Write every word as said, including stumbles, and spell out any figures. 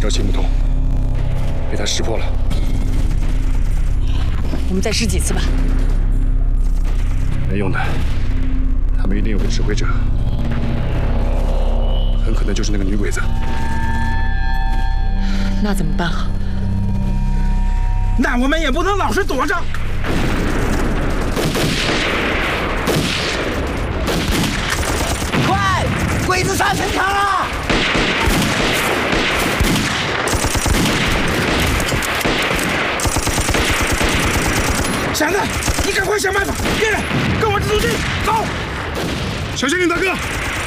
招行不通，被他识破了。 我们再试几次吧。 没用的，他们一定有个指挥者，很可能就是那个女鬼子。 那怎么办啊？ 那我们也不能老是躲着。 快，鬼子上城墙了！ 闪子，你赶快想办法！别人，跟我这组军走。 小心点，大哥。